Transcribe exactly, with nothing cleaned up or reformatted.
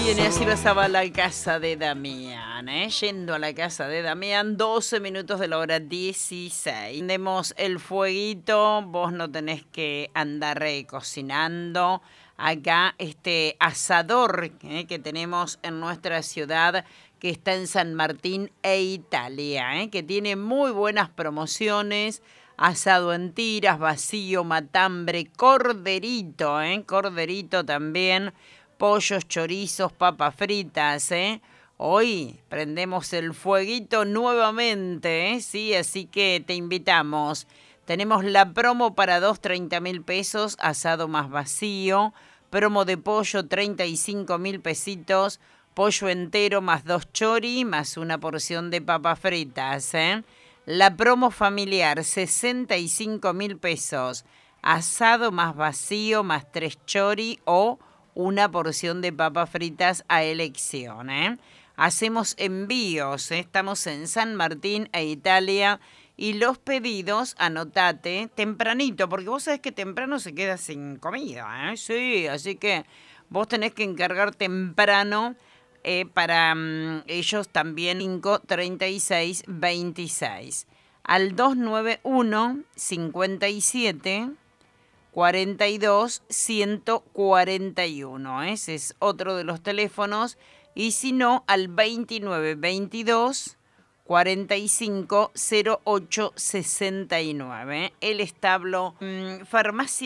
Viene así vas a la casa de Damián, ¿eh? Yendo a la casa de Damián, doce minutos de la hora dieciséis. Prendemos el fueguito, vos no tenés que andar eh, cocinando. Acá este asador ¿eh? que tenemos en nuestra ciudad, que está en San Martín e Italia, ¿eh? que tiene muy buenas promociones. Asado en tiras, vacío, matambre, corderito, ¿eh? corderito también. Pollos, chorizos, papas fritas, ¿eh? Hoy prendemos el fueguito nuevamente, ¿eh? Sí, así que te invitamos. Tenemos la promo para dos, treinta mil pesos, asado más vacío. Promo de pollo, treinta y cinco mil pesitos. Pollo entero más dos chori, más una porción de papas fritas, ¿eh? La promo familiar, sesenta y cinco mil pesos. Asado más vacío, más tres chori o una porción de papas fritas a elección, ¿eh? Hacemos envíos, ¿eh? Estamos en San Martín e Italia y los pedidos, anotate, tempranito, porque vos sabés que temprano se queda sin comida, ¿eh? Sí, así que vos tenés que encargar temprano eh, para um, ellos también cinco treinta y seis veintiséis al dos nueve uno cincuenta y siete cuarenta y dos ciento cuarenta y uno. Ese es otro de los teléfonos. Y si no, al veintinueve veintidós cuarenta y cinco cero ocho sesenta y nueve. El establo mmm, farmacia.